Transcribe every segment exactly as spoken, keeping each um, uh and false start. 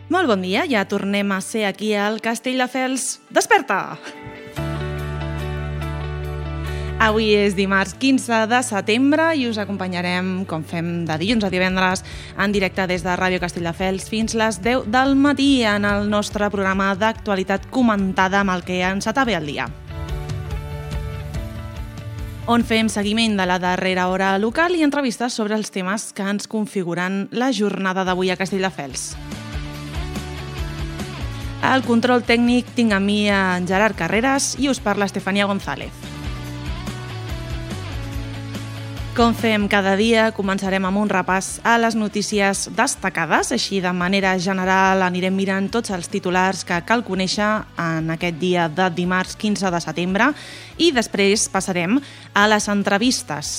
Molt bon dia, ja tornem a ser aquí al Castelldefels. Desperta! Avui és dimarts quinze de setembre i us acompanyarem, com fem de dilluns a divendres, en directe des de Ràdio Castelldefels fins les deu del matí en el nostre programa d'actualitat comentada amb el que encetava el dia, on fem seguiment de la darrera hora local i entrevistes sobre els temes que ens configuren la jornada d'avui a Castelldefels. Al control tècnic tinc a mi en Gerard Carreras i us parla Estefania González. Com fem cada dia, començarem amb un repàs a les notícies destacades. Així, de manera general, anirem mirant tots els titulars que cal conèixer en aquest dia de dimarts quinze de setembre i després passarem a les entrevistes.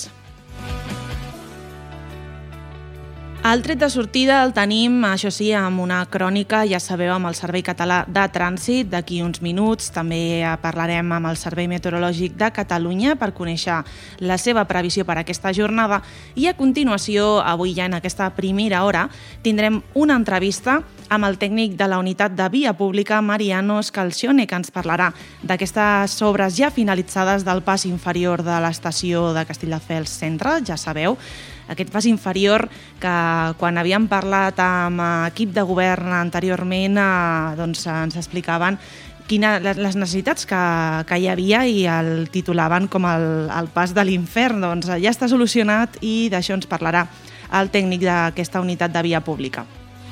El tret de sortida el tenim, això sí, amb una crònica, ja sabeu, amb el Servei Català de Trànsit. D'aquí uns minuts també parlarem amb el Servei Meteorològic de Catalunya per conèixer la seva previsió per a aquesta jornada. I a continuació, avui ja en aquesta primera hora, tindrem una entrevista amb el tècnic de la unitat de via pública, Mariano Scalcione, que ens parlarà d'aquestes obres ja finalitzades del pas inferior de l'estació de Castelldefels Centre, ja sabeu, aquest pas inferior que quan havíem parlat amb equip de govern anteriorment eh, doncs ens explicaven quina, les necessitats que, que hi havia i el titulaven com el, el pas de l'infern. Doncs ja està solucionat i d'això ens parlarà el tècnic d'aquesta unitat de via pública.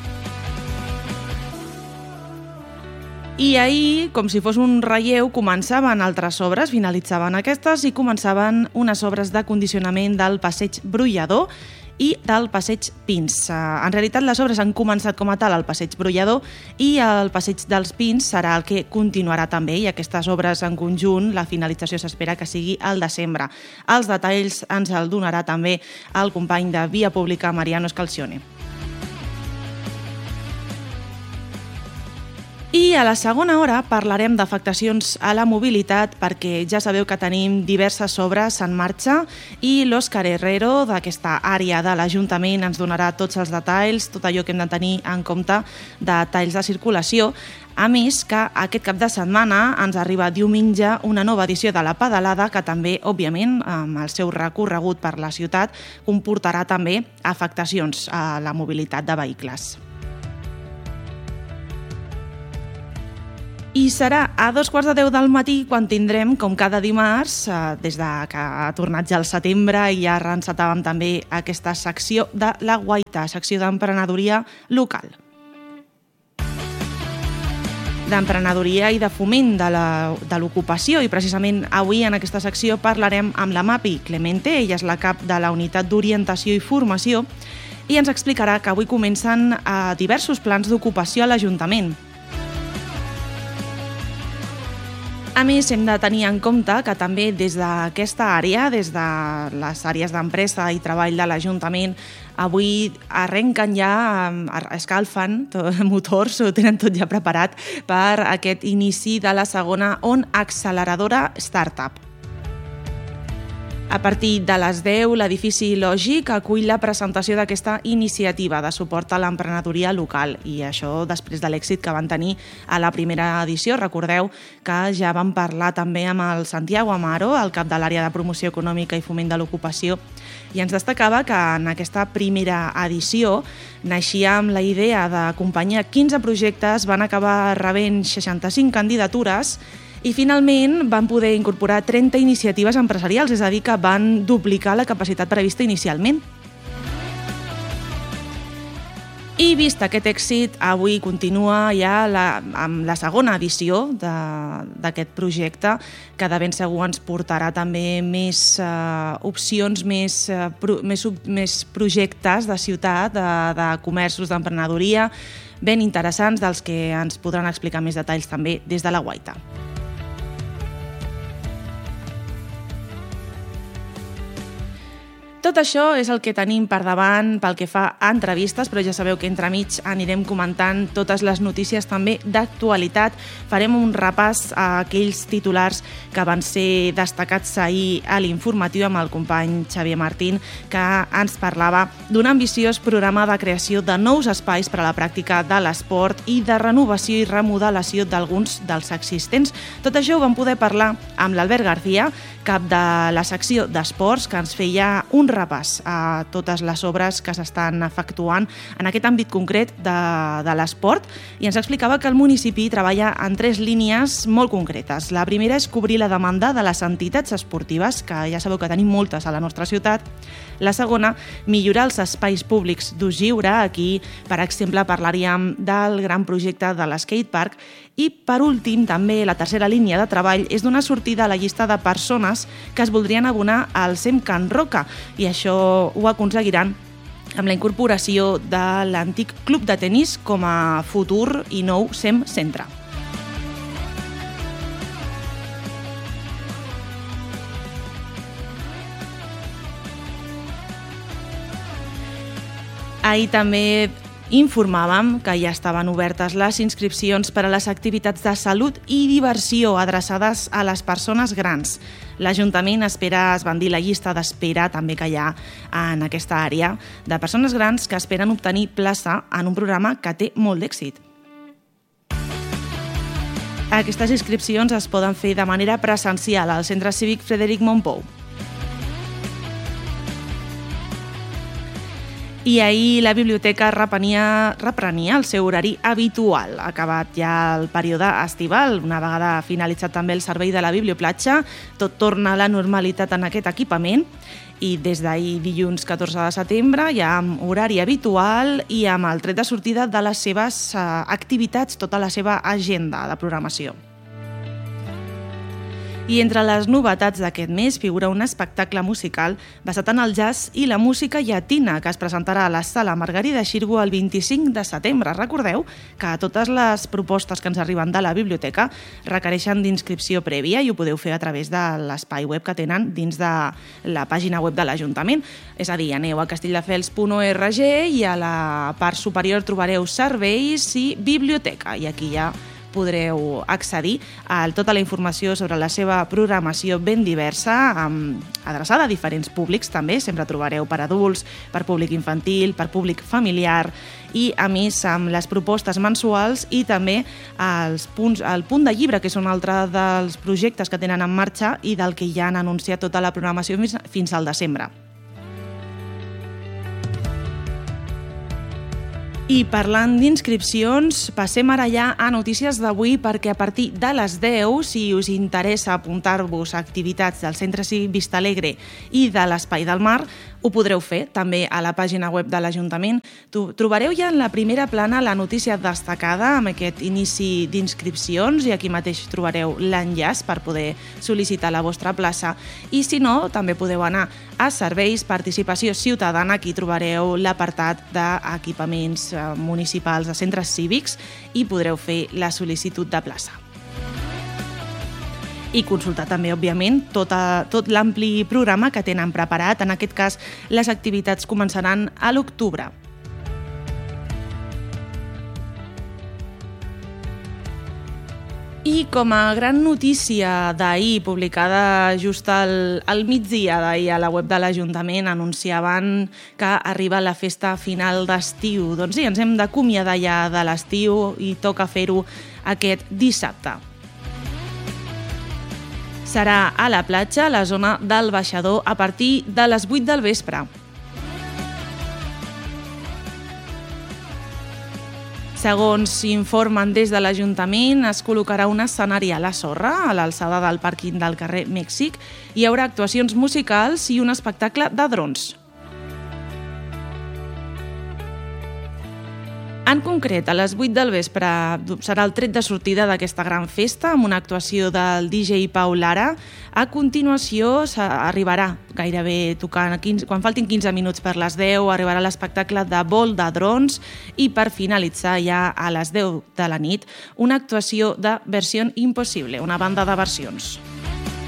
I ahir, com si fos un relleu, començaven altres obres, finalitzaven aquestes i començaven unes obres de condicionament del passeig Brollador i del passeig Pins. En realitat, les obres han començat com a tal al passeig Brollador i el passeig dels Pins serà el que continuarà també, i aquestes obres en conjunt, la finalització s'espera que sigui al desembre. Els detalls ens el donarà també el company de Via Pública, Mariano Scalcione. I a la segona hora parlarem d'afectacions a la mobilitat perquè ja sabeu que tenim diverses obres en marxa i l'Òscar Herrero d'aquesta àrea de l'Ajuntament ens donarà tots els detalls, tot allò que hem de tenir en compte de talls de circulació. A més que aquest cap de setmana ens arriba diumenge una nova edició de la pedalada que també, òbviament, amb el seu recorregut per la ciutat, comportarà també afectacions a la mobilitat de vehicles. I serà a dos quarts de deu del matí quan tindrem, com cada dimarts, des de que ha tornat ja el setembre i ja reencetàvem també aquesta secció de La Guaita, secció d'emprenedoria local. D'emprenedoria i de foment de l'ocupació, i precisament avui en aquesta secció parlarem amb la Mapi Clemente, ella és la cap de la unitat d'orientació i formació, i ens explicarà que avui comencen diversos plans d'ocupació a l'Ajuntament. A més, hem de tenir en compte que també des d'aquesta àrea, des de les àrees d'empresa i treball de l'Ajuntament, avui arrenquen ja, escalfen motors, ho tenen tot ja preparat per aquest inici de la segona On Acceleradora Startup. A partir de les deu, l'edifici Lògic acull la presentació d'aquesta iniciativa de suport a l'emprenedoria local i això després de l'èxit que van tenir a la primera edició. Recordeu que ja vam parlar també amb el Santiago Amaro, el cap de l'àrea de promoció econòmica i foment de l'ocupació, i ens destacava que en aquesta primera edició naixia amb la idea d'acompanyar quinze projectes, van acabar rebent seixanta-cinc candidatures i finalment van poder incorporar trenta iniciatives empresarials, és a dir, que van duplicar la capacitat prevista inicialment. I vist aquest èxit, avui continua ja la, amb la segona edició d'aquest projecte, que de ben segur ens portarà també més eh, opcions, més, eh, pro, més, més projectes de ciutat, de, de comerços, d'emprenedoria, ben interessants, dels que ens podran explicar més detalls també des de la Guaita. Tot això és el que tenim per davant pel que fa a entrevistes, però ja sabeu que entremig anirem comentant totes les notícies també d'actualitat. Farem un repàs a aquells titulars que van ser destacats ahir a l'informatiu amb el company Xavier Martín, que ens parlava d'un ambiciós programa de creació de nous espais per a la pràctica de l'esport i de renovació i remodelació d'alguns dels existents. Tot això ho vam poder parlar amb l'Albert García, cap de la secció d'esports, que ens feia un repàs a totes les obres que s'estan efectuant en aquest àmbit concret de, de l'esport, i ens explicava que el municipi treballa en tres línies molt concretes. La primera és cobrir la demanda de les entitats esportives, que ja sabeu que tenim moltes a la nostra ciutat. La segona, millorar els espais públics d'ús lliure. Aquí, per exemple, parlaríem del gran projecte de l'skatepark. I, per últim, també la tercera línia de treball és donar sortida a la llista de persones que es voldrien abonar al SEM Can Roca, i això ho aconseguiran amb la incorporació de l'antic club de tenis com a futur i nou SEM Centre. Ahir també informàvem que ja estaven obertes les inscripcions per a les activitats de salut i diversió adreçades a les persones grans. L'Ajuntament espera esbandir la llista d'espera també que hi ha en aquesta àrea de persones grans que esperen obtenir plaça en un programa que té molt d'èxit. Aquestes inscripcions es poden fer de manera presencial al Centre Cívic Frederic Mompou. I ahir la biblioteca reprenia, reprenia el seu horari habitual. Ha acabat ja el període estival. Una vegada finalitzat també el servei de la biblioplatja, tot torna a la normalitat en aquest equipament, i des d'ahir dilluns catorze de setembre ja amb horari habitual i amb el tret de sortida de les seves eh, activitats, tota la seva agenda de programació. I entre les novetats d'aquest mes figura un espectacle musical basat en el jazz i la música llatina que es presentarà a la Sala Margarida Xirgu el vint-i-cinc de setembre. Recordeu que totes les propostes que ens arriben de la biblioteca requereixen d'inscripció prèvia i ho podeu fer a través de l'espai web que tenen dins de la pàgina web de l'Ajuntament. És a dir, aneu a castelldefels punt org i a la part superior trobareu serveis i biblioteca, i aquí ja podreu accedir a tota la informació sobre la seva programació ben diversa, amb, adreçada a diferents públics també. Sempre trobareu per adults, per públic infantil, per públic familiar, i a més amb les propostes mensuals i també els punts, el punt de llibre, que és un altre dels projectes que tenen en marxa i del que ja han anunciat tota la programació fins, fins al desembre. I parlant d'inscripcions, passem ara ja a notícies d'avui, perquè a partir de les deu, si us interessa apuntar-vos a activitats del Centre Cívic Vista Alegre i de l'Espai del Mar, ho podreu fer també a la pàgina web de l'Ajuntament. Trobareu ja en la primera plana la notícia destacada amb aquest inici d'inscripcions, i aquí mateix trobareu l'enllaç per poder sol·licitar la vostra plaça. I si no, també podeu anar a Serveis, Participació Ciutadana, aquí trobareu l'apartat d'equipaments municipals de centres cívics i podreu fer la sol·licitud de plaça. I consultar també, òbviament, tot, a, tot l'ampli programa que tenen preparat. En aquest cas, les activitats començaran a l'octubre. I com a gran notícia d'ahir, publicada just al, al migdia d'ahir a la web de l'Ajuntament, anunciaven que arriba la festa final d'estiu. Doncs sí, ens hem d'acomiadar ja de l'estiu i toca fer-ho aquest dissabte. Serà a la platja, a la zona del Baixador, a partir de les vuit del vespre. Segons s'informen des de l'Ajuntament, es col·locarà un escenari a la sorra, a l'alçada del pàrquing del carrer Mèxic. Hi haurà actuacions musicals i un espectacle de drons. En concret, a les vuit del vespre serà el tret de sortida d'aquesta gran festa amb una actuació del D J Pau Lara. A continuació arribarà gairebé tocant, quinze, quan faltin quinze minuts per les deu, arribarà l'espectacle de vol de drons i per finalitzar ja a les deu de la nit una actuació de Versió Impossible, una banda de versions.